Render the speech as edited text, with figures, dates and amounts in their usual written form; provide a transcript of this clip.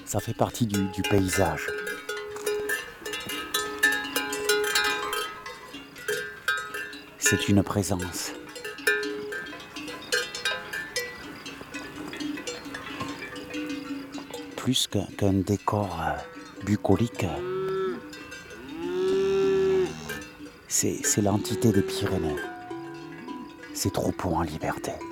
Ça fait partie du paysage. C'est une présence. Plus qu'un décor bucolique, c'est l'entité des Pyrénées. Ces troupeaux en liberté.